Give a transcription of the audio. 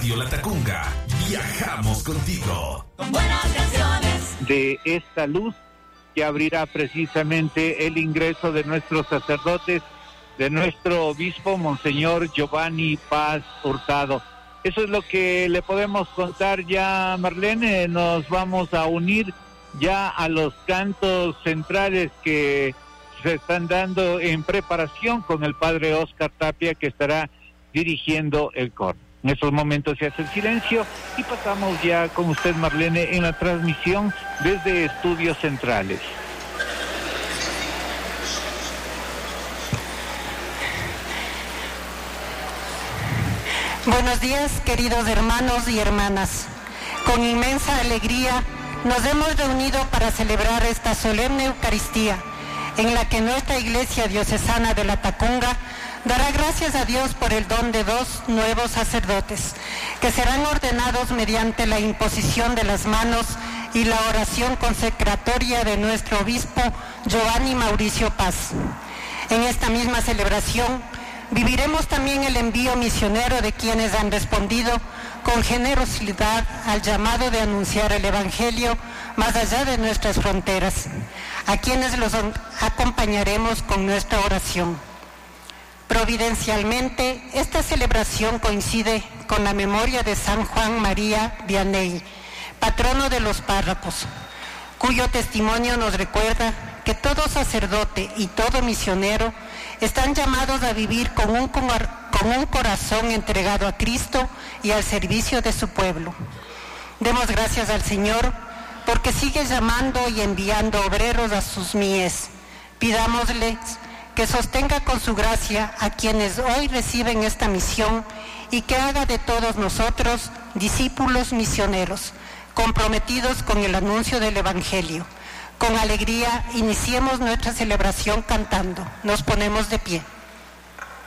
Radio Latacunga. Viajamos contigo. Con buenas canciones. De esta luz que abrirá precisamente el ingreso de nuestros sacerdotes, de nuestro obispo, Monseñor Giovanni Paz Hurtado. Eso es lo que le podemos contar ya, Marlene. Nos vamos a unir ya a los cantos centrales que se están dando en preparación con el padre Oscar Tapia, que estará dirigiendo el coro. En estos momentos se hace el silencio y pasamos ya con usted, Marlene, en la transmisión desde Estudios Centrales. Buenos días, queridos hermanos y hermanas. Con inmensa alegría nos hemos reunido para celebrar esta solemne Eucaristía, en la que nuestra Iglesia Diocesana de Latacunga dará gracias a Dios por el don de 2 nuevos sacerdotes, que serán ordenados mediante la imposición de las manos y la oración consecratoria de nuestro obispo Giovanni Mauricio Paz. En esta misma celebración viviremos también el envío misionero de quienes han respondido con generosidad al llamado de anunciar el Evangelio más allá de nuestras fronteras, a quienes los acompañaremos con nuestra oración. Providencialmente, esta celebración coincide con la memoria de San Juan María Vianney, patrono de los párrocos, cuyo testimonio nos recuerda que todo sacerdote y todo misionero están llamados a vivir con un corazón entregado a Cristo y al servicio de su pueblo. Demos gracias al Señor porque sigue llamando y enviando obreros a sus mies. Pidámosles que sostenga con su gracia a quienes hoy reciben esta misión y que haga de todos nosotros discípulos misioneros, comprometidos con el anuncio del Evangelio. Con alegría iniciemos nuestra celebración cantando. Nos ponemos de pie.